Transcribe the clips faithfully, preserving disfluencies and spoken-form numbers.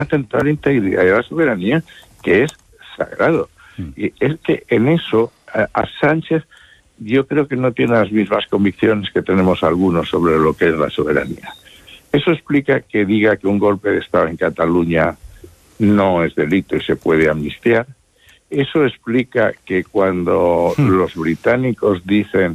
atentar la integridad de la soberanía, que es sagrado. Y es que en eso a, a Sánchez yo creo que no tiene las mismas convicciones que tenemos algunos sobre lo que es la soberanía. Eso explica que diga que un golpe de Estado en Cataluña no es delito y se puede amnistiar. Eso explica que cuando hmm. los británicos dicen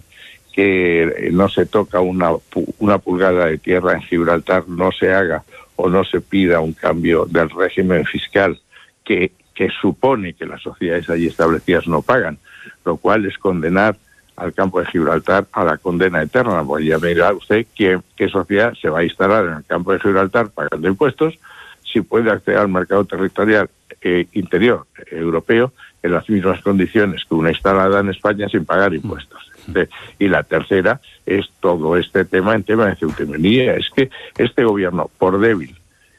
que no se toca una, una pulgada de tierra en Gibraltar, no se haga o no se pida un cambio del régimen fiscal que, que supone que las sociedades allí establecidas no pagan, lo cual es condenar al campo de Gibraltar a la condena eterna. Pues ya verá usted qué, qué sociedad se va a instalar en el campo de Gibraltar pagando impuestos si puede acceder al mercado territorial eh, interior eh, europeo en las mismas condiciones que una instalada en España sin pagar impuestos. De, y la tercera es todo este tema en tema de Ceuta y Melilla. Es que este gobierno, por débil,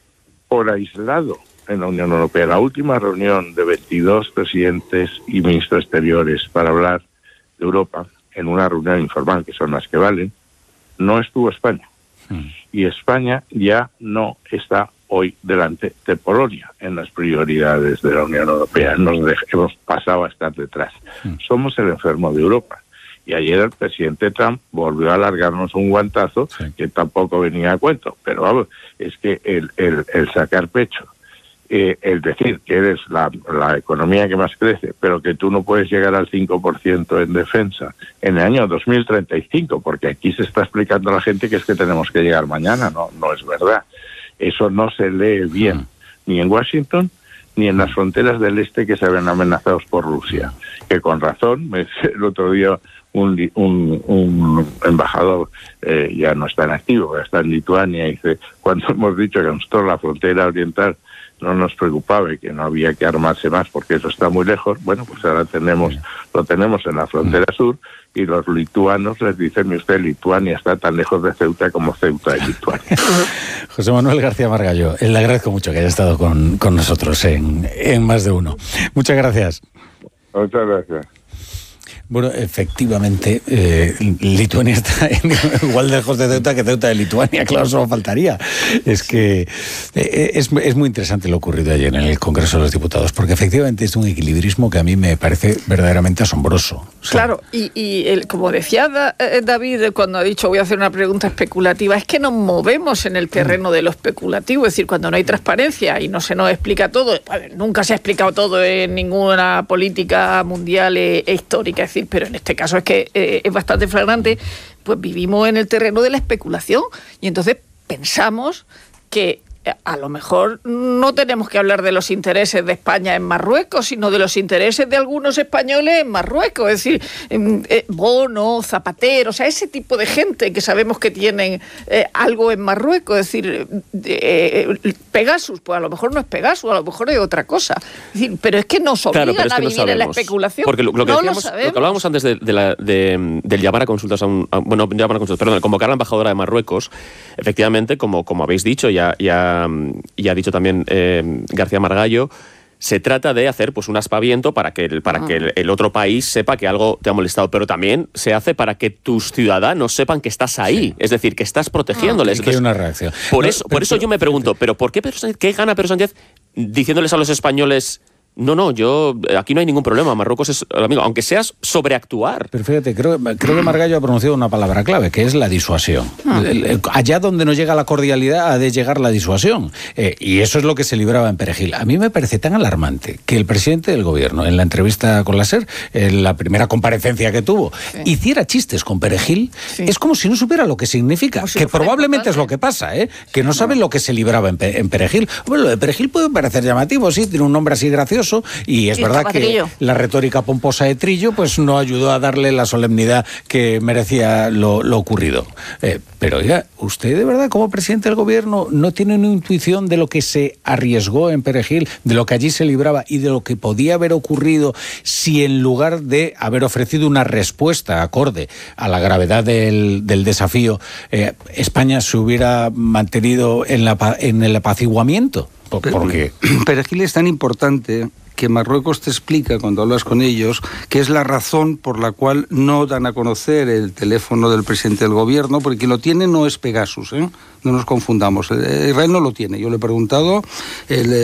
por aislado en la Unión Europea, la última reunión de veintidós presidentes y ministros exteriores para hablar de Europa, en una reunión informal, que son las que valen, no estuvo España. Mm. Y España ya no está hoy delante de Polonia en las prioridades de la Unión Europea. Nos de- hemos pasado a estar detrás. Mm. Somos el enfermo de Europa. Y ayer el presidente Trump volvió a alargarnos un guantazo sí. que tampoco venía a cuento. Pero vamos, es que el, el, el sacar pecho, eh, el decir que eres la, la economía que más crece, pero que tú no puedes llegar al cinco por ciento en defensa en el año dos mil treinta y cinco, porque aquí se está explicando a la gente que es que tenemos que llegar mañana. No, no es verdad. Eso no se lee bien, mm. ni en Washington, ni en las fronteras del este que se ven amenazados por Rusia. Que con razón, me decía el otro día un, un, un embajador, eh, ya no está en activo, está en Lituania, y dice, cuando hemos dicho que nosotros la frontera oriental no nos preocupaba y que no había que armarse más porque eso está muy lejos, bueno, pues ahora tenemos lo tenemos en la frontera sur, y los lituanos les dicen, mire usted, Lituania está tan lejos de Ceuta como Ceuta de Lituania. José Manuel García Margallo, le agradezco mucho que haya estado con, con nosotros en, en Más de Uno. Muchas gracias. Muchas gracias. Bueno, efectivamente, eh, Lituania está en, igual de lejos de Ceuta que Ceuta de Lituania, claro, solo faltaría. Es que eh, es, es muy interesante lo ocurrido ayer en el Congreso de los Diputados, porque efectivamente es un equilibrismo que a mí me parece verdaderamente asombroso. O sea, claro, y, y el, como decía da, eh, David cuando ha dicho voy a hacer una pregunta especulativa, es que nos movemos en el terreno de lo especulativo, es decir, cuando no hay transparencia y no se nos explica todo, nunca se ha explicado todo en ninguna política mundial e, e histórica, es decir, pero en este caso es que eh, es bastante flagrante, pues vivimos en el terreno de la especulación y entonces pensamos que a lo mejor no tenemos que hablar de los intereses de España en Marruecos, sino de los intereses de algunos españoles en Marruecos, es decir, eh, Bono, Zapatero, o sea, ese tipo de gente que sabemos que tienen eh, algo en Marruecos, es decir, eh, Pegasus, pues a lo mejor no es Pegasus, a lo mejor es otra cosa, es decir, pero es que nos obligan claro, es que a no vivir sabemos. En la especulación, porque lo, lo que no decíamos, lo, lo que hablábamos antes de, de la, de, del llamar a consultas a un, a, bueno, llamar a consultas, perdón, convocar a la embajadora de Marruecos, efectivamente, como, como habéis dicho, ya, ya y ha dicho también eh, García Margallo, se trata de hacer pues un aspaviento para que, el, para ah. que el, el otro país sepa que algo te ha molestado, pero también se hace para que tus ciudadanos sepan que estás ahí, sí. es decir, que estás protegiéndoles. Ah, que hay una reacción. Por no, eso, pero, por eso pero, yo me pregunto, ¿pero por qué Pedro Sánchez, qué gana Pedro Sánchez diciéndoles a los españoles... No, no, yo aquí no hay ningún problema, Marruecos es amigo, aunque seas sobreactuar. Pero fíjate, creo, creo que Margallo ha pronunciado una palabra clave, que es la disuasión. Ah. Allá donde no llega la cordialidad ha de llegar la disuasión. Eh, y eso es lo que se libraba en Perejil. A mí me parece tan alarmante que el presidente del gobierno, en la entrevista con la SER, en la primera comparecencia que tuvo, sí. hiciera chistes con Perejil. Sí. Es como si no supiera lo que significa, si que probablemente es lo que pasa, ¿eh? que no sabe no. lo que se libraba en, en Perejil. Bueno, lo de Perejil puede parecer llamativo, sí, tiene un nombre así gracioso, y es y verdad que Trillo. La retórica pomposa de Trillo pues no ayudó a darle la solemnidad que merecía lo, lo ocurrido. Eh, pero oiga, ¿usted de verdad como presidente del gobierno no tiene una intuición de lo que se arriesgó en Perejil, de lo que allí se libraba y de lo que podía haber ocurrido si en lugar de haber ofrecido una respuesta acorde a la gravedad del, del desafío, eh, España se hubiera mantenido en, la, en el apaciguamiento? Porque Perejil es tan importante que Marruecos te explica, cuando hablas con ellos, que es la razón por la cual no dan a conocer el teléfono del presidente del gobierno, porque quien lo tiene no es Pegasus, ¿eh? No nos confundamos. Israel no lo tiene. Yo le he preguntado... El,